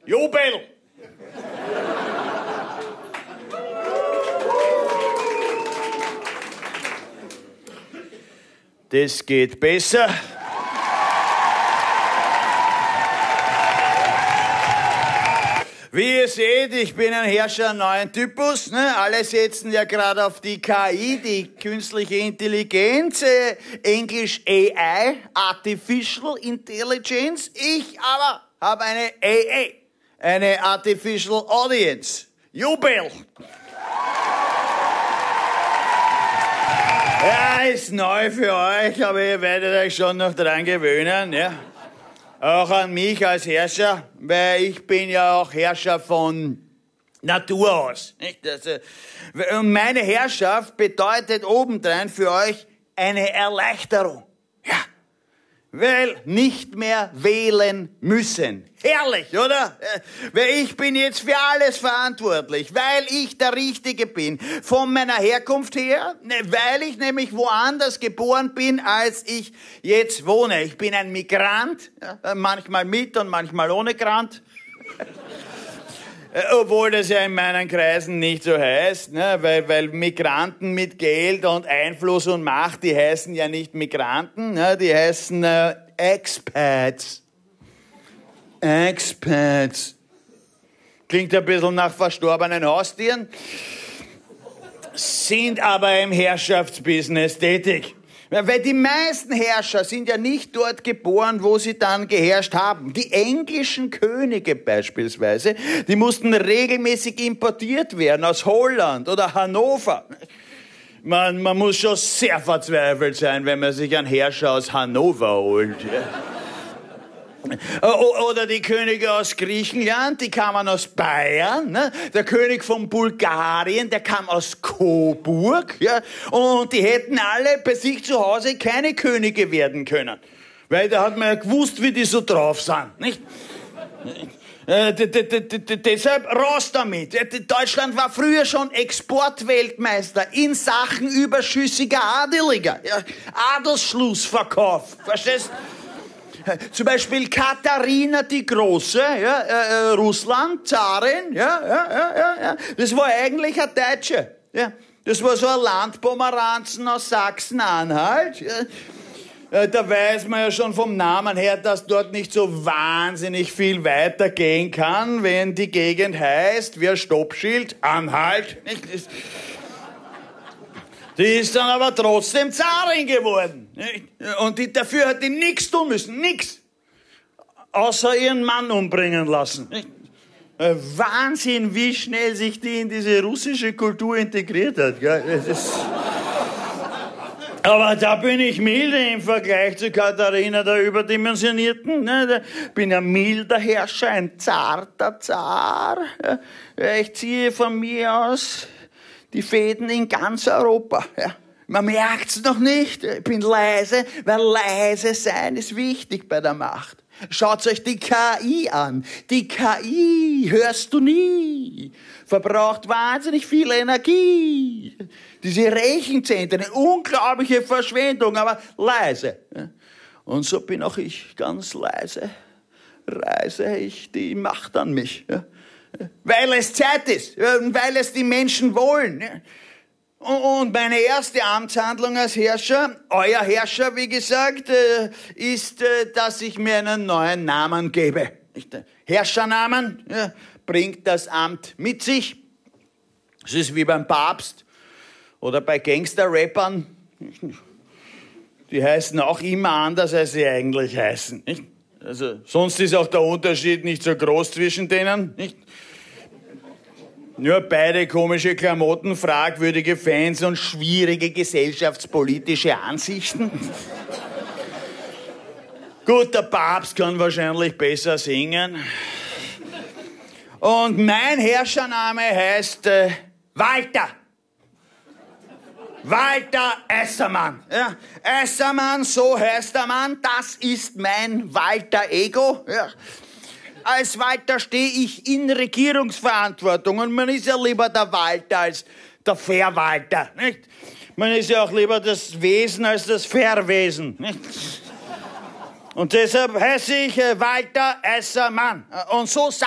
Jubel! Das geht besser. Wie ihr seht, ich bin ein Herrscher neuen Typus. Ne? Alle setzen ja gerade auf die KI, die künstliche Intelligenz, Englisch AI, Artificial Intelligence. Ich aber habe eine AA, eine Artificial Audience. Jubel! Ja, ist neu für euch, aber ihr werdet euch schon noch dran gewöhnen, ja. Auch an mich als Herrscher, weil ich bin ja auch Herrscher von Natur aus. Nicht? Also, und meine Herrschaft bedeutet obendrein für euch eine Erleichterung. Ja, weil nicht mehr wählen müssen. Herrlich, oder? Weil ich bin jetzt für alles verantwortlich, weil ich der Richtige bin. Von meiner Herkunft her, weil ich nämlich woanders geboren bin, als ich jetzt wohne. Ich bin ein Migrant, manchmal mit und manchmal ohne Grant. Obwohl das ja in meinen Kreisen nicht so heißt, ne? weil Migranten mit Geld und Einfluss und Macht, die heißen ja nicht Migranten, ne? Die heißen Expats. Expats. Klingt ein bisschen nach verstorbenen Haustieren, sind aber im Herrschaftsbusiness tätig. Weil die meisten Herrscher sind ja nicht dort geboren, wo sie dann geherrscht haben. Die englischen Könige beispielsweise, die mussten regelmäßig importiert werden aus Holland oder Hannover. Man muss schon sehr verzweifelt sein, wenn man sich einen Herrscher aus Hannover holt. Oder die Könige aus Griechenland, die kamen aus Bayern. Ne? Der König von Bulgarien, der kam aus Coburg. Ja? Und die hätten alle bei sich zu Hause keine Könige werden können. Weil da hat man ja gewusst, wie die so drauf sind. Nicht? Deshalb raus damit. Deutschland war früher schon Exportweltmeister in Sachen überschüssiger Adeliger. Ja? Adelsschlussverkauf. Verstehst du? Zum Beispiel Katharina die Große, Russland, Zarin, das war eigentlich eine Deutsche. Ja. Das war so ein Landpomeranzen aus Sachsen-Anhalt. Ja. Da weiß man ja schon vom Namen her, dass dort nicht so wahnsinnig viel weitergehen kann, wenn die Gegend heißt, wie ein Stoppschild, Anhalt. Die ist dann aber trotzdem Zarin geworden. Und dafür hat die nichts tun müssen, nichts. Außer ihren Mann umbringen lassen. Wahnsinn, wie schnell sich die in diese russische Kultur integriert hat. Aber da bin ich milde im Vergleich zu Katharina, der Überdimensionierten. Ich bin ein milder Herrscher, ein zarter Zar. Ich ziehe von mir aus die Fäden in ganz Europa. Ja. Man merkt's noch nicht. Ich bin leise, weil leise sein ist wichtig bei der Macht. Schaut euch die KI an. Die KI hörst du nie. Verbraucht wahnsinnig viel Energie. Diese Rechenzentren, eine unglaubliche Verschwendung, aber leise. Und so bin auch ich ganz leise. Reise ich die Macht an mich. Weil es Zeit ist, weil es die Menschen wollen. Und meine erste Amtshandlung als Herrscher, euer Herrscher, wie gesagt, ist, dass ich mir einen neuen Namen gebe. Herrschernamen bringt das Amt mit sich. Es ist wie beim Papst oder bei Gangster-Rappern. Die heißen auch immer anders, als sie eigentlich heißen. Also, sonst ist auch der Unterschied nicht so groß zwischen denen. Nur beide komische Klamotten, fragwürdige Fans und schwierige gesellschaftspolitische Ansichten. Gut, der Papst kann wahrscheinlich besser singen. Und mein Herrschername heißt Walter. Walter Essermann. Ja, Essermann, so heißt der Mann. Das ist mein Walter Ego. Ja. Als Walter stehe ich in Regierungsverantwortung und man ist ja lieber der Walter als der Verwalter. Nicht? Man ist ja auch lieber das Wesen als das Verwesen. Nicht? Und deshalb heiße ich Walter Essermann. Und so